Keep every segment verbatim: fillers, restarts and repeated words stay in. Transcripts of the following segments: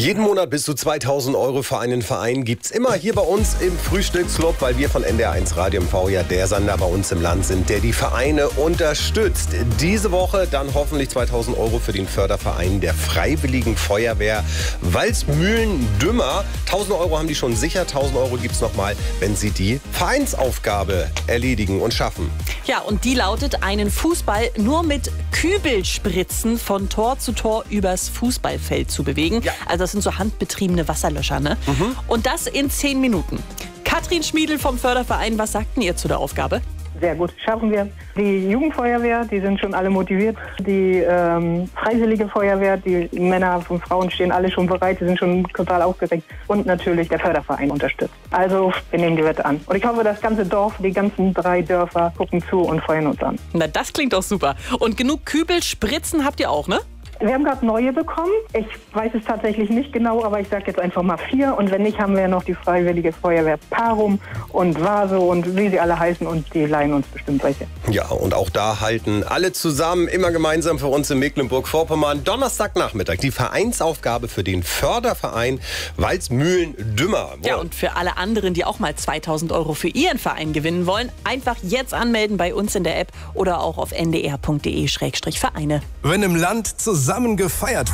Jeden Monat bis zu zweitausend Euro für einen Verein gibt's immer hier bei uns im Frühstücksclub, weil wir von N D R eins Radio M V ja der Sender bei uns im Land sind, der die Vereine unterstützt. Diese Woche dann hoffentlich zweitausend Euro für den Förderverein der Freiwilligen Feuerwehr Waldmühlen-Dümmer. tausend Euro haben die schon sicher, tausend Euro gibt's nochmal, wenn sie die Vereinsaufgabe erledigen und schaffen. Ja, und die lautet, einen Fußball nur mit Kübelspritzen von Tor zu Tor übers Fußballfeld zu bewegen. Ja. Also das sind so handbetriebene Wasserlöscher, ne? Mhm. Und das in zehn Minuten. Katrin Schmiedl vom Förderverein, was sagten ihr zu der Aufgabe? Sehr gut, schaffen wir. Die Jugendfeuerwehr, die sind schon alle motiviert. Die ähm, Freiwillige Feuerwehr, die Männer und Frauen stehen alle schon bereit, die sind schon total aufgeregt. Und natürlich der Förderverein unterstützt. Also wir nehmen die Wette an. Und ich hoffe, das ganze Dorf, die ganzen drei Dörfer gucken zu und feuern uns an. Na, das klingt doch super. Und genug Kübelspritzen habt ihr auch, ne? Wir haben gerade neue bekommen. Ich weiß es tatsächlich nicht genau, aber ich sage jetzt einfach mal vier. Und wenn nicht, haben wir noch die Freiwillige Feuerwehr Parum und Vaso und wie sie alle heißen. Und die leihen uns bestimmt welche. Ja, und auch da halten alle zusammen, immer gemeinsam für uns in Mecklenburg-Vorpommern. Donnerstagnachmittag die Vereinsaufgabe für den Förderverein Waldmühlen-Dümmer. Ja, und für alle anderen, die auch mal zweitausend Euro für ihren Verein gewinnen wollen, einfach jetzt anmelden bei uns in der App oder auch auf n d r punkt d e Schrägstrich Vereine. Wenn im Land zusammen gefeiert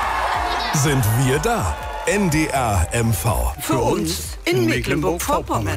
wird, sind wir da. N D R M V. Für uns in Mecklenburg-Vorpommern.